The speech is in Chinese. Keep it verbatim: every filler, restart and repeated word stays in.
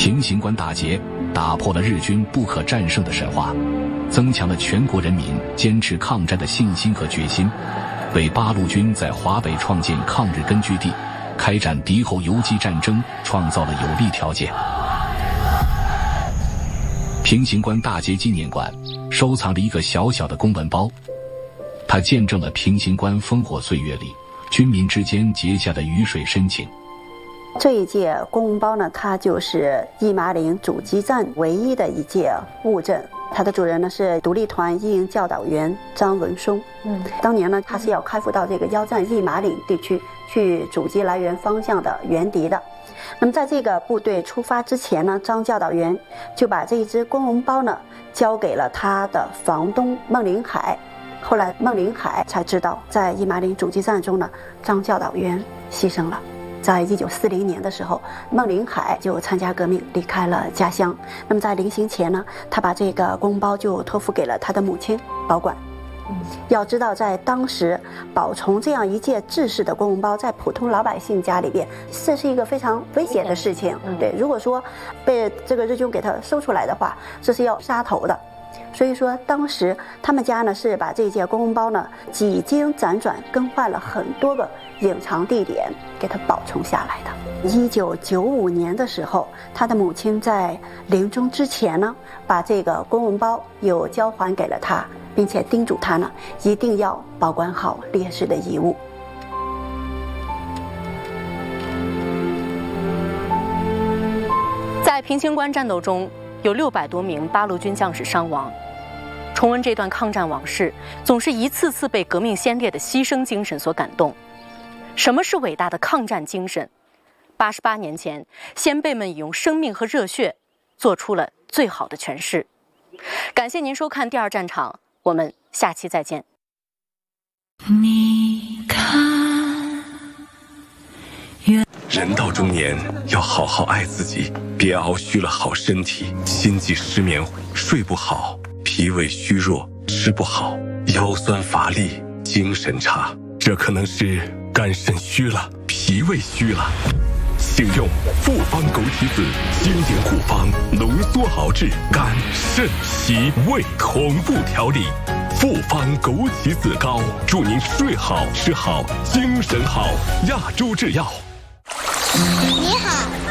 平型关大捷打破了日军不可战胜的神话，增强了全国人民坚持抗战的信心和决心，为八路军在华北创建抗日根据地、开展敌后游击战争创造了有利条件。平型关大捷纪念馆收藏了一个小小的公文包，它见证了平型关烽火岁月里军民之间结下的鱼水深情。 这一届公文包呢，它就是一马岭主机站唯一的一届物证。它的主人呢是独立团一营教导员张文松。嗯，当年呢他是要开赴到这个腰战一马岭地区去阻击来源方向的援敌的。那么在这个部队出发之前呢，张教导员就把这一只公文包呢交给了他的房东孟林海。后来孟林海才知道，在一马岭阻击战中呢，张教导员牺牲了。在一九四零年的时候，孟林海就参加革命，离开了家乡。那么在临行前呢，他把这个公文包就托付给了他的母亲保管。要知道，在当时保存这样一件制式的公文包，在普通老百姓家里边，这是一个非常危险的事情。对，如果说被这个日军给他搜出来的话，这是要杀头的。所以说，当时他们家呢是把这件公文包呢几经辗转更换了很多个隐藏地点，给它保存下来的。一九九五年的时候，他的母亲在临终之前呢，把这个公文包又交还给了他，并且叮嘱他呢一定要保管好烈士的遗物。 在平型关战斗中，有六百多名八路军将士伤亡。重温这段抗战往事，总是一次次被革命先烈的牺牲精神所感动。什么是伟大的抗战精神？八十八年前，先辈们已用生命和热血做出了最好的诠释。感谢您收看第二战场，我们下期再见。 你看，人到中年要好好爱自己，别熬虚了好身体，心悸失眠，睡不好，脾胃虚弱，吃不好，腰酸乏力，精神差，这可能是肝肾虚了，脾胃虚了。请用复方枸杞子经典古方浓缩熬制肝肾脾胃同步调理，复方枸杞子膏，祝您睡好吃好精神好。亚洲制药。 你好。